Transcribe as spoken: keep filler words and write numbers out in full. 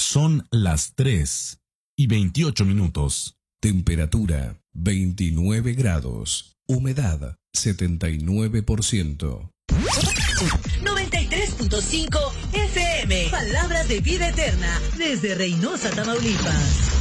Son las tres y veintiocho minutos. Temperatura veintinueve grados. Humedad setenta y nueve por ciento. noventa y tres punto cinco F M. Palabras de vida eterna desde Reynosa, Tamaulipas.